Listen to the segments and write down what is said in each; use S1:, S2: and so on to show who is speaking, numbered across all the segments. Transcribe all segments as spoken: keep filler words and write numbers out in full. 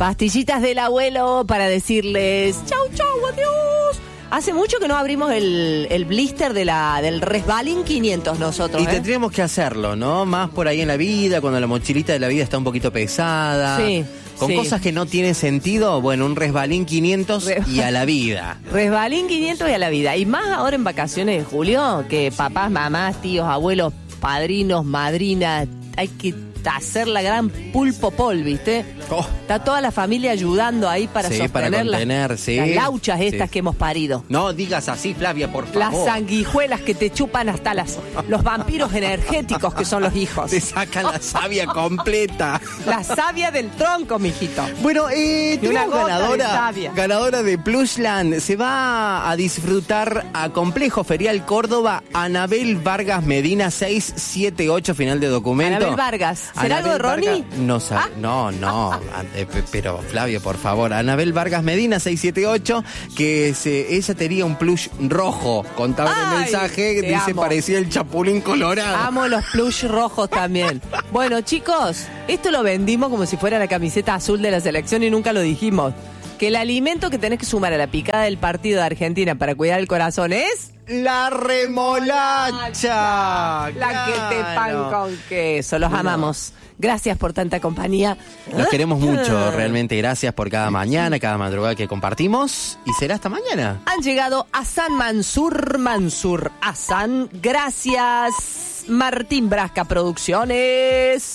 S1: Pastillitas del abuelo para decirles chau, chau, adiós. Hace mucho que no abrimos el, el blister de la, del Resbalín quinientos nosotros.
S2: Y
S1: ¿eh?
S2: tendríamos que hacerlo, ¿no? Más por ahí en la vida, cuando la mochilita de la vida está un poquito pesada.
S1: Sí.
S2: Con
S1: sí.
S2: cosas que no tienen sentido, bueno, un Resbalín quinientos
S1: Re-
S2: y a la vida.
S1: Resbalín quinientos y a la vida. Y más ahora en vacaciones de julio, que papás, mamás, tíos, abuelos, padrinos, madrinas, hay que hacer la gran pulpo pol, ¿viste?
S2: Oh.
S1: Está toda la familia ayudando ahí para
S2: Sí,
S1: sostener
S2: para contener,
S1: las,
S2: sí.
S1: las lauchas estas
S2: Sí.
S1: que hemos parido.
S2: No digas así, Flavia, por favor.
S1: Las sanguijuelas que te chupan hasta las, los vampiros energéticos que son los hijos.
S2: Te sacan la savia completa.
S1: La savia del tronco, mijito.
S2: Bueno, eh,
S1: Y una
S2: tenemos
S1: gota de
S2: ganadora,
S1: savia.
S2: ganadora de Plusland. Se va a disfrutar a Complejo Ferial Córdoba, Anabel Vargas Medina, seis siete ocho, final de documento.
S1: Anabel Vargas. ¿Será algo de Ronnie?
S2: Vargas- No, sa-
S1: Ah.
S2: no, no. eh, pe- Pero, Flavio, por favor. Anabel Vargas Medina, seis siete ocho, que se, ella tenía un plush rojo. Contaba en el
S1: Ay,
S2: mensaje,
S1: te
S2: dice,
S1: amo.
S2: parecía el Chapulín Colorado.
S1: Amo los plush rojos también. Bueno, chicos, esto lo vendimos como si fuera la camiseta azul de la selección y nunca lo dijimos. Que el alimento que tenés que sumar a la picada del partido de Argentina para cuidar el corazón es...
S2: La remolacha.
S1: La que te pan
S2: Claro.
S1: con queso. Los
S2: Bueno.
S1: amamos. Gracias por tanta compañía.
S2: Los queremos mucho, realmente. Gracias por cada mañana, cada madrugada que compartimos. Y será hasta mañana.
S1: Han llegado Hassan Mansur Mansur. Hassan, gracias. Martín Brasca Producciones.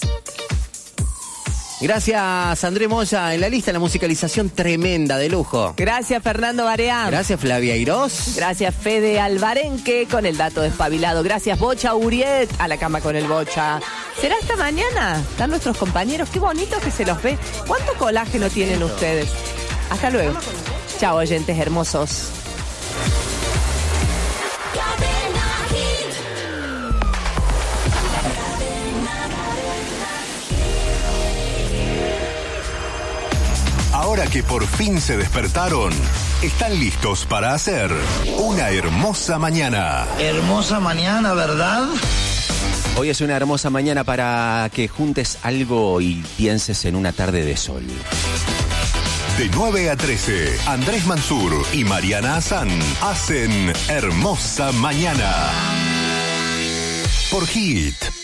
S2: Gracias, André Moya, en la lista, la musicalización tremenda, de lujo.
S1: Gracias, Fernando Barea.
S2: Gracias, Flavia Irós.
S1: Gracias, Fede Alvarenque, con el dato despabilado. Gracias, Bocha Uriet, a la cama con el Bocha. ¿Será esta mañana? Están nuestros compañeros. Qué bonito que se los ve. ¿Cuánto colágeno tienen ustedes? Hasta luego. Chao, oyentes hermosos.
S3: Ahora que por fin se despertaron, están listos para hacer una hermosa mañana.
S4: Hermosa mañana, ¿verdad?
S5: Hoy es una hermosa mañana para que juntes algo y pienses en una tarde de sol.
S3: De nueve a trece, Andrés Mansur y Mariana Hassan hacen Hermosa Mañana. Por Hit.